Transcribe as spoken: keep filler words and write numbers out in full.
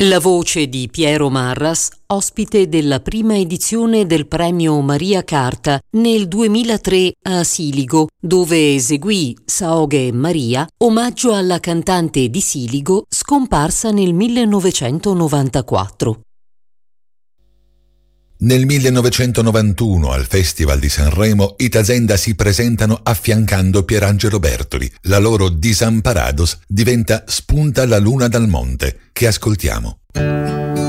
La voce di Piero Marras, ospite della prima edizione del premio Maria Carta nel duemilatré a Siligo, dove eseguì Saoghe e Maria, omaggio alla cantante di Siligo scomparsa nel millenovecentonovantaquattro. Nel millenovecentonovantuno al Festival di Sanremo i Tazenda si presentano affiancando Pierangelo Bertoli. La loro Disamparados diventa Spunta la luna dal monte, che ascoltiamo.